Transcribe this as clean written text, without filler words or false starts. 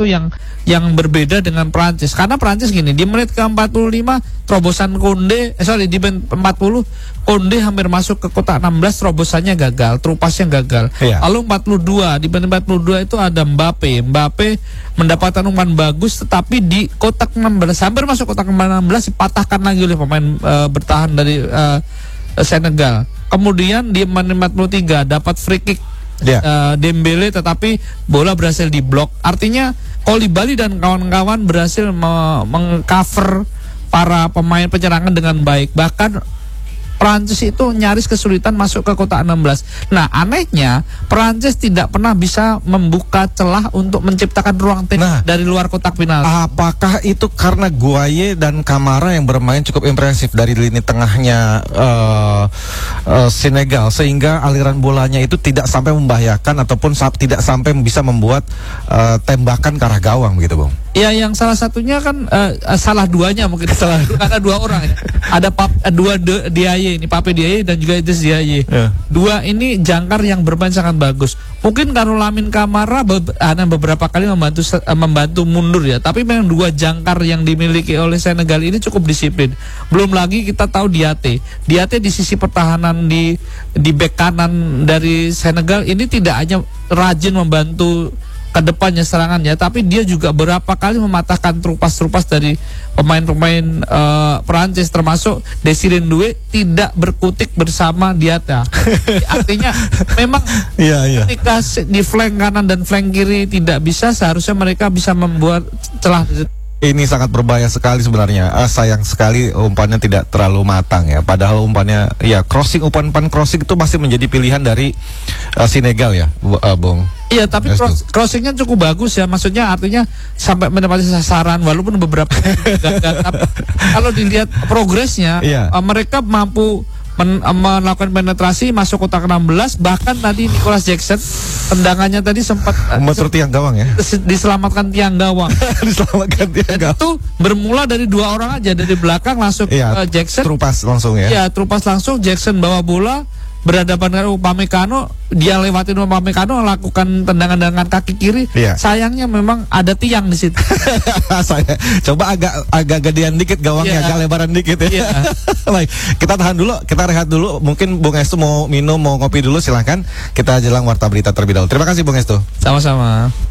sesuatu yang berbeda dengan Prancis. Karena Prancis gini, di menit ke-45 terobosan Konde, di menit 40 Konde hampir masuk ke kotak 16, terobosannya gagal, trupasnya gagal. Lalu 42, di menit 42 itu ada Mbappe mendapatkan umpan bagus, tetapi di kotak 16, hampir masuk kotak 16, dipatahkan lagi oleh pemain bertahan dari Senegal. Kemudian di menit 43 dapat free kick Dembele, tetapi bola berhasil diblok. Artinya Koulibaly dan kawan-kawan berhasil mengcover para pemain penyerangan dengan baik. Bahkan Prancis itu nyaris kesulitan masuk ke kotak 16. Nah, anehnya Prancis tidak pernah bisa membuka celah untuk menciptakan ruang dari luar kotak penalti. Apakah itu karena Guaye dan Kamara yang bermain cukup impresif dari lini tengahnya Senegal, sehingga aliran bolanya itu tidak sampai membahayakan ataupun tidak sampai bisa membuat tembakan ke arah gawang gitu, Bung? Ya, yang salah satunya kan salah duanya mungkin karena dua orang ya. Ada dua Diaye ini, Pape Diaye dan juga Idriss Diaye. Dua ini jangkar yang bermain sangat bagus. Mungkin karena Lamine Camara beberapa kali membantu mundur ya, tapi memang dua jangkar yang dimiliki oleh Senegal ini cukup disiplin. Belum lagi kita tahu Diaté di sisi pertahanan di bek kanan dari Senegal ini tidak hanya rajin membantu ke depannya serangannya, tapi dia juga berapa kali mematahkan trupas dari pemain-pemain Perancis, termasuk Desiré Doué tidak berkutik bersama Diatta. Artinya memang ketika di flank kanan dan flank kiri tidak bisa, seharusnya mereka bisa membuat celah. Ini sangat berbahaya sekali sebenarnya. Sayang sekali umpannya tidak terlalu matang ya. Padahal umpan crossing itu masih menjadi pilihan dari Senegal ya, Bung. Iya, tapi crossingnya cukup bagus ya. Maksudnya artinya sampai mendapati sasaran walaupun beberapa gagal. Tapi kalau dilihat progresnya, mereka mampu melakukan penetrasi masuk kotak 16. Bahkan tadi Nicolas Jackson tendangannya tadi sempat tiang gawang ya. Diselamatkan tiang gawang. Itu bermula dari dua orang aja, dari belakang langsung Jackson. Trupas langsung ya. Iya, trupas langsung, Jackson bawa bola berhadapan dengan Upamecano, dia lewatin Upamecano, lakukan tendangan dengan kaki kiri. Sayangnya memang ada tiang di situ. Coba agak gedean dikit gawangnya, agak lebaran dikit ya. Baik, kita tahan dulu, kita rehat dulu. Mungkin Bung Estu mau minum, mau ngopi dulu, silahkan. Kita jelang warta berita terlebih dahulu. Terima kasih Bung Estu. Sama-sama.